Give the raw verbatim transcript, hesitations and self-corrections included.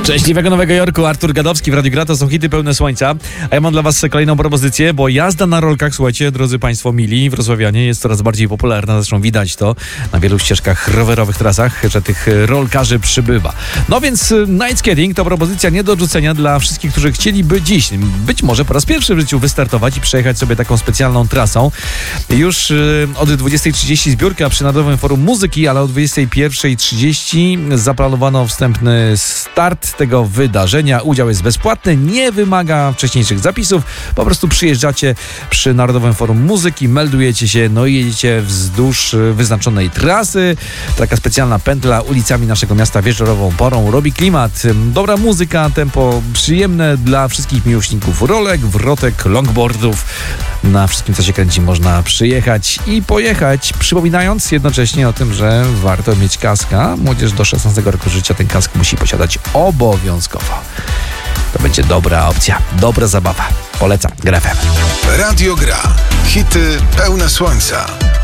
Szczęśliwego Nowego Jorku, Artur Gadowski w Radiu Gra, to są hity pełne słońca. A ja mam dla was kolejną propozycję, bo jazda na rolkach, słuchajcie, drodzy państwo mili, wrocławianie, jest coraz bardziej popularna. Zresztą widać to na wielu ścieżkach rowerowych, trasach, że tych rolkarzy przybywa. No więc night skating to propozycja nie do odrzucenia dla wszystkich, którzy chcieliby dziś, być może po raz pierwszy w życiu, wystartować i przejechać sobie taką specjalną trasą. Już od dwudziestej trzydzieści zbiórka przy Narodowym Forum Muzyki, ale o dwudziestej pierwszej trzydzieści zaplanowano wstępny start tego wydarzenia. Udział jest bezpłatny, nie wymaga wcześniejszych zapisów. Po prostu przyjeżdżacie przy Narodowym Forum Muzyki, meldujecie się, no i jedziecie wzdłuż wyznaczonej trasy. Taka specjalna pętla ulicami naszego miasta wieczorową porą robi klimat. Dobra muzyka, tempo przyjemne dla wszystkich miłośników rolek, wrotek, longboardów. Na wszystkim, co się kręci, można przyjechać i pojechać, przypominając jednocześnie o tym, że warto mieć kaska. Młodzież do szesnastego roku życia ten kask musi posiadać obowiązkowo. To będzie dobra opcja, dobra zabawa. Polecam, Gra F M. Radio Gra. Hity pełne słońca.